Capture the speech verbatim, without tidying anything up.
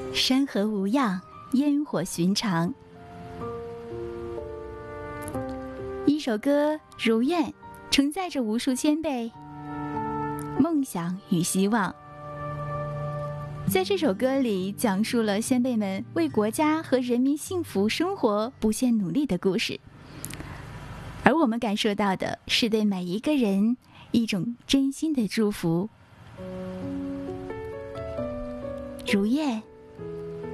山河无恙，烟火寻常。一首歌《如愿》承载着无数先辈梦想与希望。在这首歌里，讲述了先辈们为国家和人民幸福生活不懈努力的故事，而我们感受到的是对每一个人一种真心的祝福。如愿，